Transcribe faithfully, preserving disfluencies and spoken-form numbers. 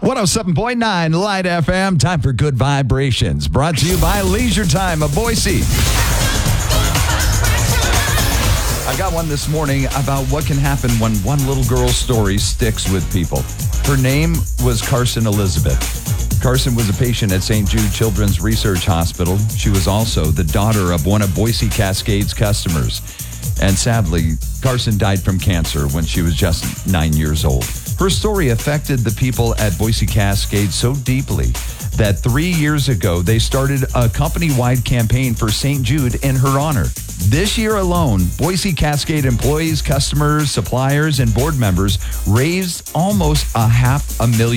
one oh seven point nine Light F M. Time for Good Vibrations. Brought to you by Leisure Time of Boise. I got one this morning about what can happen when one little girl's story sticks with people. Her name was Carson Elizabeth. Carson was a patient at Saint Jude Children's Research Hospital. She was also the daughter of one of Boise Cascade's customers. And sadly, Carson died from cancer when she was just nine years old. Her story affected the people at Boise Cascade so deeply that three years ago, they started a company-wide campaign for Saint Jude in her honor. This year alone, Boise Cascade employees, customers, suppliers, and board members raised almost a half a million